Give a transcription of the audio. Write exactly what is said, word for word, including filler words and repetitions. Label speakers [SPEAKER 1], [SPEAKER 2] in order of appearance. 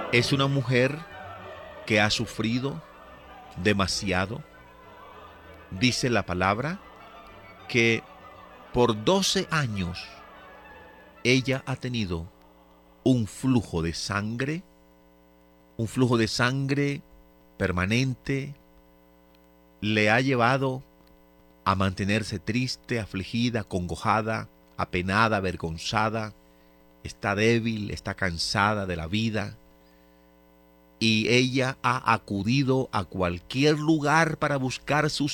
[SPEAKER 1] Es una mujer que ha sufrido demasiado. Dice la palabra que por doce años ella ha tenido un flujo de sangre, un flujo de sangre permanente, le ha llevado a mantenerse triste, afligida, acongojada, apenada, avergonzada, está débil, está cansada de la vida, y ella ha acudido a cualquier lugar para buscar su